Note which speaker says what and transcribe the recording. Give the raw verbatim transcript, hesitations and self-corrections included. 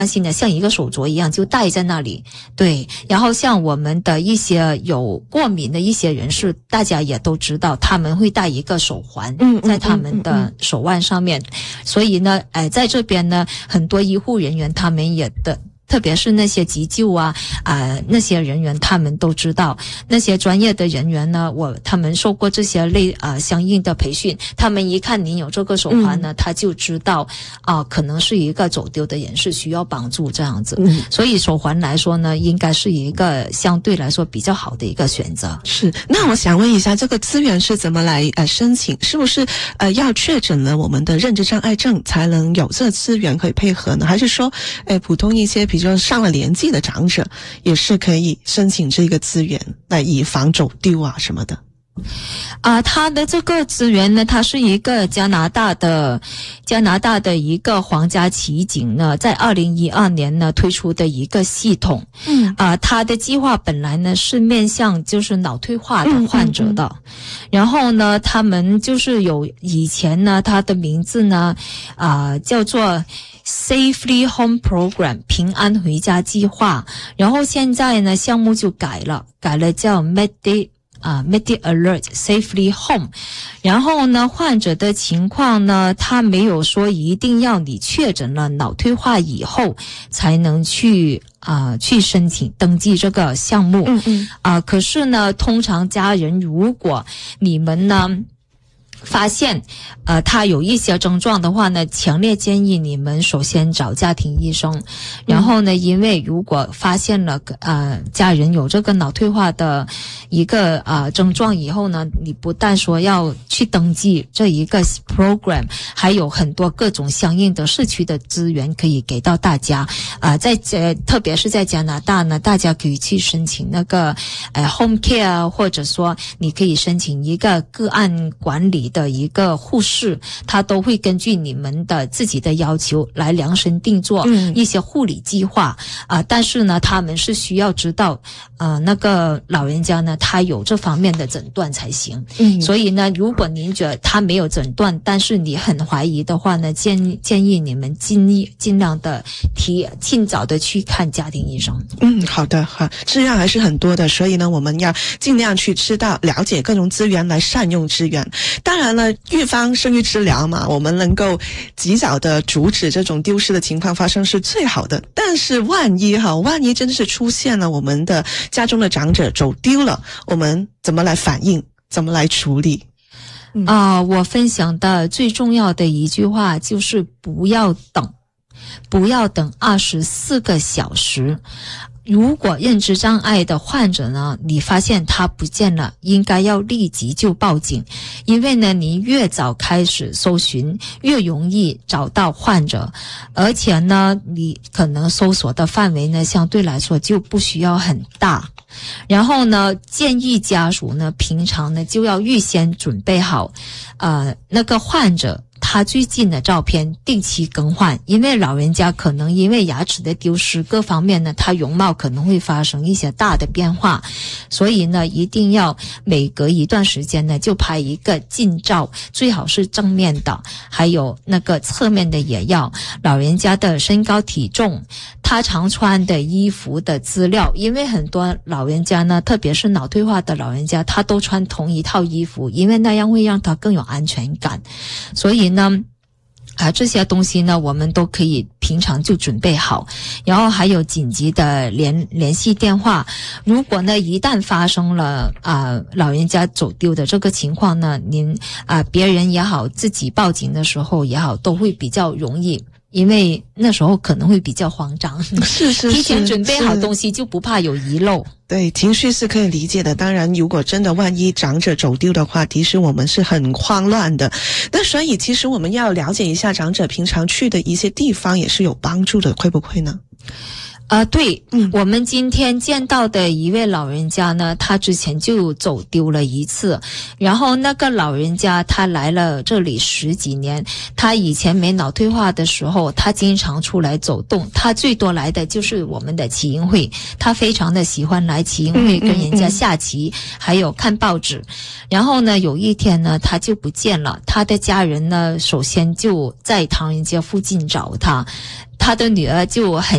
Speaker 1: 心的像一个手镯一样就戴在那里。对，然后像我们的一些有过敏的一些人士，大家也都知道他们会戴一个手环在他们的手腕上面，所以呢哎，在这边呢很多医护人员他们也的特别是那些急救啊啊、呃、那些人员他们都知道，那些专业的人员呢，我他们受过这些类啊、呃、相应的培训，他们一看您有这个手环呢、嗯、他就知道啊、呃、可能是一个走丢的人士需要帮助这样子、嗯、所以手环来说呢应该是一个相对来说比较好的一个选择。
Speaker 2: 是，那我想问一下这个资源是怎么来呃申请，是不是呃要确诊了我们的认知障碍症才能有这个资源可以配合呢，还是说呃普通一些比就上了年纪的长者也是可以申请这个资源来以防走丢啊什么的？
Speaker 1: 啊、呃，它的这个资源呢，它是一个加拿大的加拿大的一个皇家骑警呢，在二零一二年呢推出的一个系统。嗯，啊、呃，它的计划本来呢是面向就是脑退化的患者的，嗯嗯嗯然后呢，他们就是有以前呢，它的名字呢，啊、呃，叫做Safely Home Program 平安回家计划，然后现在呢项目就改了，改了叫 Medi 啊 Medi Alert Safely Home， 然后呢患者的情况呢，他没有说一定要你确诊了脑退化以后才能去啊、呃，去申请登记这个项目。嗯嗯啊、呃，可是呢，通常家人如果你们呢发现呃他有一些症状的话呢，强烈建议你们首先找家庭医生。然后呢，因为如果发现了呃家人有这个脑退化的一个呃症状以后呢，你不但说要去登记这一个 program， 还有很多各种相应的社区的资源可以给到大家。啊、呃，在呃特别是在加拿大呢，大家可以去申请那个呃 home care， 或者说你可以申请一个个案管理的一个护士，他都会根据你们的自己的要求来量身定做一些护理计划啊、呃。但是呢，他们是需要知道呃那个老人家呢，他有这方面的诊断才行。嗯，所以呢，如果您觉得他没有诊断，但是你很怀疑的话呢，建议建议你们尽尽量的提尽早的去看家庭医生。
Speaker 2: 嗯，好的，好，资源还是很多的，所以呢，我们要尽量去知道了解各种资源，来善用资源。当然了，预防胜于治疗嘛，我们能够及早的阻止这种丢失的情况发生是最好的。但是万一哈，万一真的是出现了我们的家中的长者走丢了，我们怎么来反应，怎么来处理？
Speaker 1: 啊、呃，我分享的最重要的一句话就是不要等，不要等二十四个小时。如果认知障碍的患者呢，你发现他不见了，应该要立即就报警，因为呢，你越早开始搜寻，越容易找到患者，而且呢，你可能搜索的范围呢，相对来说就不需要很大。然后呢，建议家属呢，平常呢就要预先准备好，呃，那个患者他最近的照片定期更换，因为老人家可能因为牙齿的丢失各方面呢，他容貌可能会发生一些大的变化，所以呢一定要每隔一段时间呢就拍一个近照，最好是正面的，还有那个侧面的也要，老人家的身高体重，他常穿的衣服的资料，因为很多老人家呢，特别是脑退化的老人家，他都穿同一套衣服，因为那样会让他更有安全感。所以呢啊，这些东西呢，我们都可以平常就准备好，然后还有紧急的联联系电话。如果呢，一旦发生了啊老人家走丢的这个情况呢，您啊别人也好，自己报警的时候也好，都会比较容易。因为那时候可能会比较慌张，
Speaker 2: 是是是，
Speaker 1: 提前准备好东西就不怕有遗漏。
Speaker 2: 对，情绪是可以理解的。当然，如果真的万一长者走丢的话，的确我们是很慌乱的。那所以，其实我们要了解一下长者平常去的一些地方，也是有帮助的，会不会呢？
Speaker 1: 呃，对，嗯，我们今天见到的一位老人家呢，他之前就走丢了一次，然后那个老人家他来了这里十几年，他以前没脑退化的时候，他经常出来走动，他最多来的就是我们的棋营会，他非常的喜欢来棋营会跟人家下棋，还有看报纸。然后呢，有一天呢，他就不见了，他的家人呢，首先就在唐人街附近找他，他的女儿就很